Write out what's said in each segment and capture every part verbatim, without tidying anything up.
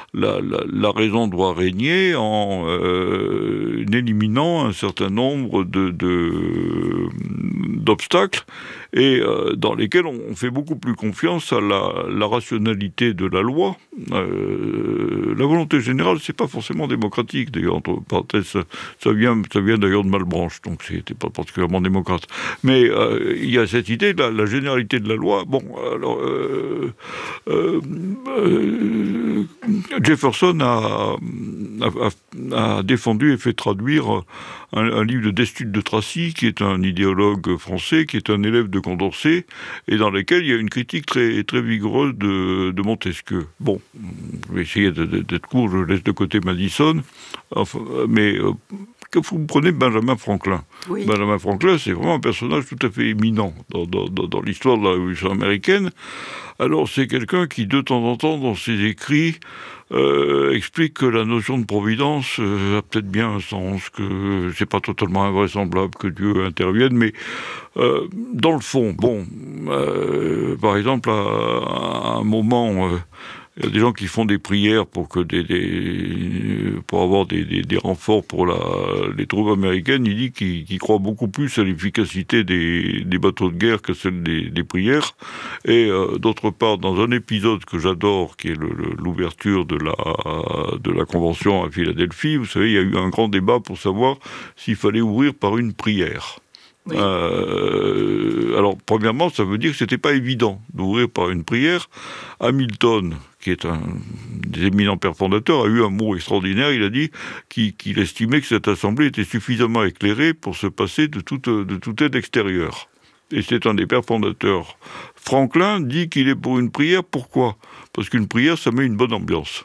la, la, la raison doit régner en euh, éliminant un certain nombre de, de, d'obstacles et euh, dans lesquels on fait beaucoup plus confiance à la, la rationalité de la loi. Euh, la volonté générale, c'est pas forcément démocratique, d'ailleurs, entre parenthèses, ça, ça vient, ça vient d'ailleurs de Malebranche, donc c'était pas particulièrement démocrate. Mais euh, il y a cette idée de la, la généralité de la loi. Bon, alors, euh, euh, euh, Jefferson a, a, a défendu et fait traduire un, un livre de Destutt de Tracy, qui est un idéologue français, qui est un élève de Condorcet, et dans lequel il y a une critique très, très vigoureuse de, de Montesquieu. Bon, je vais essayer de, de, d'être court, je laisse de côté Madison, enfin, mais euh, que vous prenez Benjamin Franklin. Oui. Benjamin Franklin, c'est vraiment un personnage tout à fait éminent dans, dans, dans, dans l'histoire de la Révolution américaine. Alors, c'est quelqu'un qui, de temps en temps, dans ses écrits, euh, explique que la notion de providence euh, a peut-être bien un sens, que c'est pas totalement invraisemblable que Dieu intervienne, mais euh, dans le fond, bon, euh, par exemple, à, à un moment... Euh, il y a des gens qui font des prières pour que des, des pour avoir des, des, des renforts pour la, les troupes américaines. Il dit qu'il, qu'il croit beaucoup plus à l'efficacité des, des bateaux de guerre que celle des, des prières. Et euh, d'autre part, dans un épisode que j'adore, qui est le, le, l'ouverture de la, de la convention à Philadelphie, vous savez, il y a eu un grand débat pour savoir s'il fallait ouvrir par une prière. Oui. Euh, alors, premièrement, ça veut dire que c'était pas évident d'ouvrir par une prière. Hamilton, qui est un des éminents pères fondateurs, a eu un mot extraordinaire. Il a dit qu'il, qu'il estimait que cette assemblée était suffisamment éclairée pour se passer de toute, de toute aide extérieure. Et c'est un des pères fondateurs. Franklin dit qu'il est pour une prière. Pourquoi ? Parce qu'une prière, ça met une bonne ambiance.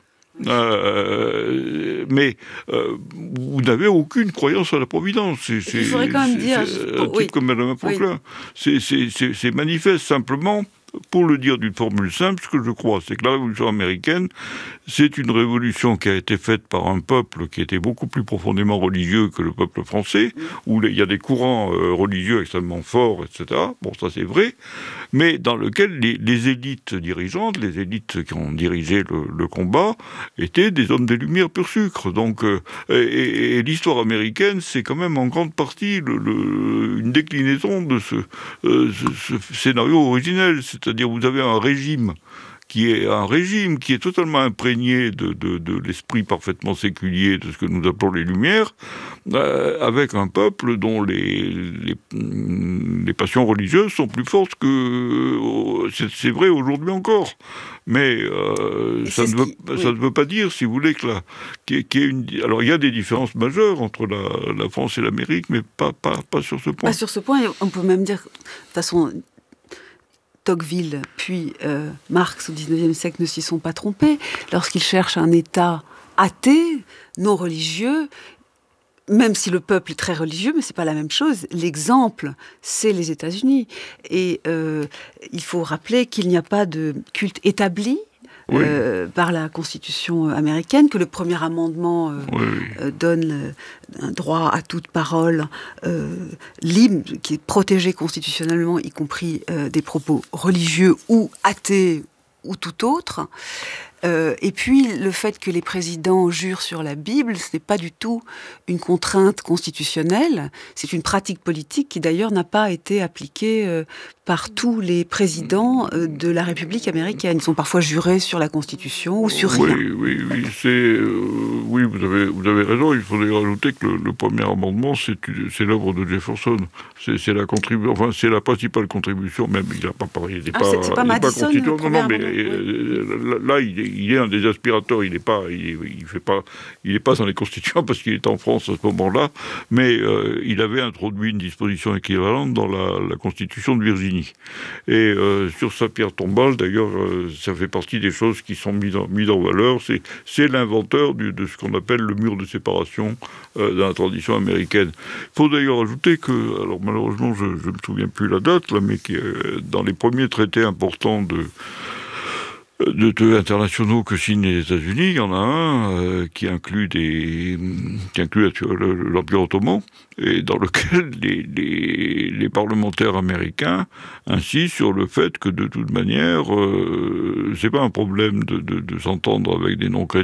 Euh, mais euh, vous n'avez aucune croyance à la providence. C'est, c'est, Il faudrait quand même c'est, dire... C'est un type oui. comme Benjamin Franklin. Oui. C'est, c'est, c'est, c'est manifeste simplement... Pour le dire d'une formule simple, ce que je crois, c'est que la Révolution américaine, c'est une révolution qui a été faite par un peuple qui était beaucoup plus profondément religieux que le peuple français, où il y a des courants euh, religieux extrêmement forts, et cetera. Bon, ça c'est vrai, mais dans lequel les, les élites dirigeantes, les élites qui ont dirigé le, le combat, étaient des hommes des Lumières pur sucre. Donc, euh, et, et l'histoire américaine, c'est quand même en grande partie le, le, une déclinaison de ce, euh, ce, ce scénario originel. C'est-à-dire vous avez un régime qui est un régime qui est totalement imprégné de, de, de l'esprit parfaitement séculier de ce que nous appelons les Lumières, euh, avec un peuple dont les, les, les passions religieuses sont plus fortes que... Euh, c'est, c'est vrai aujourd'hui encore. Mais euh, ça, ne veut, qui, oui. ça ne veut pas dire, si vous voulez, que la, qu'il y ait, qu'il y ait une... Alors, il y a des différences majeures entre la, la France et l'Amérique, mais pas, pas, pas sur ce point. Pas sur ce point, on peut même dire, de toute façon... Tocqueville, puis euh, Marx au dix-neuvième siècle ne s'y sont pas trompés. Lorsqu'ils cherchent un État athée, non religieux, même si le peuple est très religieux, mais c'est pas la même chose. L'exemple, c'est les États-Unis. Et euh, il faut rappeler qu'il n'y a pas de culte établi. Oui. Euh, par la Constitution américaine, que le premier amendement euh, oui. euh, donne le, un droit à toute parole euh, libre, qui est protégé constitutionnellement, y compris euh, des propos religieux ou athées ou tout autre. Euh, et puis, le fait que les présidents jurent sur la Bible, ce n'est pas du tout une contrainte constitutionnelle, c'est une pratique politique qui d'ailleurs n'a pas été appliquée euh, par tous les présidents euh, de la République américaine. Ils sont parfois jurés sur la Constitution ou sur rien. Oui, oui, oui, c'est, euh, oui vous, avez, vous avez raison. Il faudrait rajouter que le, le premier amendement, c'est, c'est l'œuvre de Jefferson. C'est, c'est, la contribu- enfin, c'est la principale contribution, même il n'a pas parlé. Il n'est ah, pas, c'est, c'est pas Madison, pas le non, non, mais euh, là, il est, il est un des aspirateurs. Il n'est pas, il, il fait pas, il n'est pas dans les constituants parce qu'il est en France à ce moment-là. Mais euh, il avait introduit une disposition équivalente dans la, la Constitution de Virginie. Et euh, sur sa pierre tombale, d'ailleurs, euh, ça fait partie des choses qui sont mises en, mises en valeur. C'est, c'est l'inventeur du, de ce qu'on appelle le mur de séparation euh, dans la tradition américaine. Il faut d'ailleurs ajouter que, alors malheureusement, je ne me souviens plus la date, là, mais qui, euh, dans les premiers traités importants de De, de internationaux que signent les États-Unis, il y en a un euh, qui inclut des, qui inclut l'Empire ottoman, et dans lequel les, les, les parlementaires américains insistent sur le fait que de toute manière, euh, c'est pas un problème de, de, de s'entendre avec des non-chrétiens.